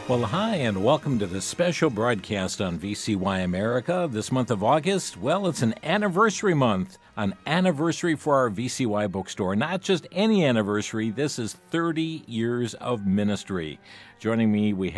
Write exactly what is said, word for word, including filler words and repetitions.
Well, hi, and welcome to this special broadcast on V C Y America. This month of August, well, it's an anniversary month, an anniversary for our V C Y bookstore. Not just any anniversary, this is thirty years of ministry. Joining me, we